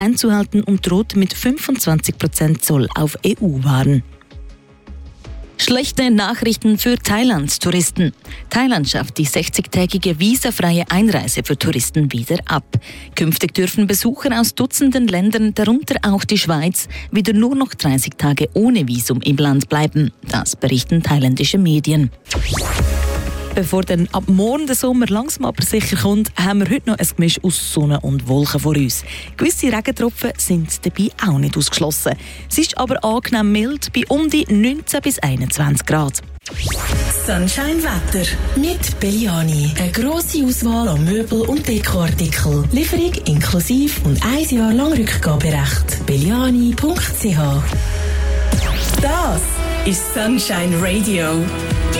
einzuhalten und droht mit 25% Zoll auf EU-Waren. Schlechte Nachrichten für Thailand-Touristen. Thailand schafft die 60-tägige visafreie Einreise für Touristen wieder ab. Künftig dürfen Besucher aus Dutzenden Ländern, darunter auch die Schweiz, wieder nur noch 30 Tage ohne Visum im Land bleiben. Das berichten thailändische Medien. Bevor dann ab morgen der Sommer langsam aber sicher kommt, haben wir heute noch ein Gemisch aus Sonne und Wolken vor uns. Gewisse Regentropfen sind dabei auch nicht ausgeschlossen. Es ist aber angenehm mild bei um die 19 bis 21 Grad. Sunshine Wetter mit Belliani. Eine grosse Auswahl an Möbel- und Dekoartikeln. Lieferung inklusive und 1 Jahr lang Rückgaberecht. Belliani.ch. Das ist Sunshine Radio.